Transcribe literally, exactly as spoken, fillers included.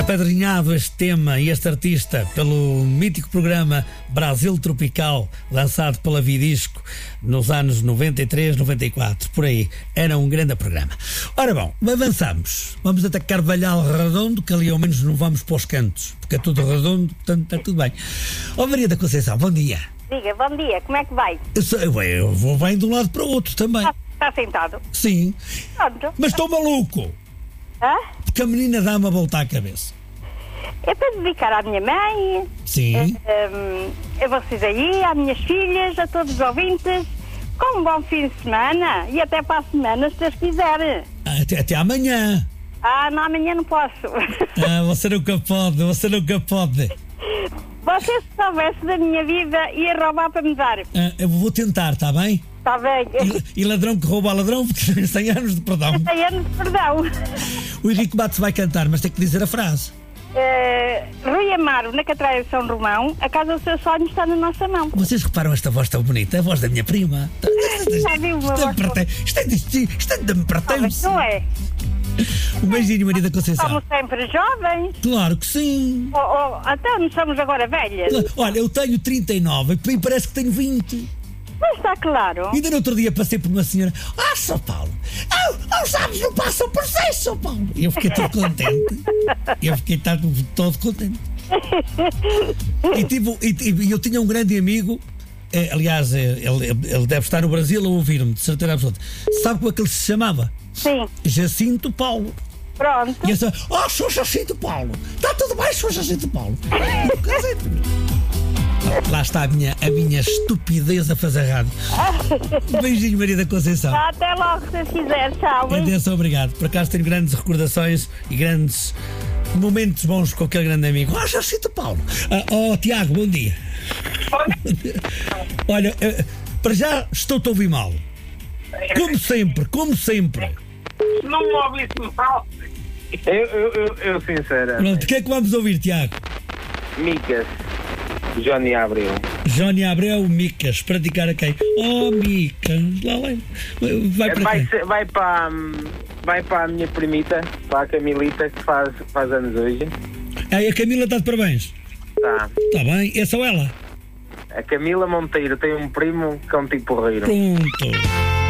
Apadrinhado este tema e este artista pelo mítico programa Brasil Tropical, lançado pela Vidisco nos anos noventa e três, noventa e quatro, por aí. Era um grande programa. Ora bom, avançamos. Vamos até Carvalhal Redondo, que ali ao menos não vamos para os cantos, porque é tudo redondo, portanto está tudo bem. Ó Maria da Conceição, bom dia. Diga, bom dia, como é que vai? Eu, sou, eu, eu vou bem de um lado para o outro também. Está, está sentado? Sim. Pronto. Mas estou maluco. Hã? Porque a menina dá-me a volta à cabeça. É para dedicar à minha mãe, Sim. a, a vocês aí, às minhas filhas, a todos os ouvintes, com um bom fim de semana e até para a semana, se Deus quiser. Até, até amanhã. Ah, não, amanhã não posso. Ah, você nunca pode, você nunca pode. Você, se soubesse da minha vida, ia roubar para me dar. Ah, eu vou tentar, está bem? Está bem? E, e ladrão que rouba a ladrão, porque tem cem anos de perdão. cem anos de perdão. O Henrique Matos vai cantar, mas tem que dizer a frase. Uh, Rui Amaro, na Catraia de São Romão, a casa do seu sonho está na nossa mão. Vocês reparam esta voz tão bonita? A voz da minha prima. Já viu uma Isto é voz de parte- Isto é de isto é de me pertence. Não é? Um beijinho, Maria da Conceição. Somos sempre jovens. Claro que sim. Ou, ou, até não somos agora velhas. Olha, eu tenho trinta e nove e parece que tenho vinte. Mas está claro. Ainda no outro dia passei por uma senhora. Ah, São Paulo! Ah, os anos não passam por seis, São Paulo! E eu fiquei todo contente. Eu fiquei todo, todo contente. E, tive, e, e eu tinha um grande amigo. Eh, aliás, eh, ele, ele deve estar no Brasil a ouvir-me, de certeza absoluta. Sabe como é que ele se chamava? Sim. Jacinto Paulo. Pronto. E eu disse: Oh, sou Jacinto Paulo! Está tudo bem, sou Jacinto Paulo! Lá está a minha, a minha estupidez a fazer rádio. Um beijinho, Maria da Conceição. Até logo, se quiser. Tchau. Atenção, obrigado. Por acaso tenho grandes recordações e grandes momentos bons com aquele grande amigo. Ah, Jacinto Paulo. Ah, oh, Tiago, bom dia. Olha, eh, para já estou-te a ouvir mal. Como sempre, como sempre. Não me ouviste mal. Eu, eu, eu, eu sincera. Pronto, o que é que vamos ouvir, Tiago? Micas. Johnny Abreu. Johnny Abreu, Micas, praticar a quem? Oh, Micas, lá vai. Vai para Vai, quem? ser- vai para vai para a minha primita, para a Camilita, que faz, faz anos hoje. Aí a Camila está de parabéns. Tá. Está bem, é só ela. A Camila Monteiro tem um primo que é um tipo porreiro. Pronto.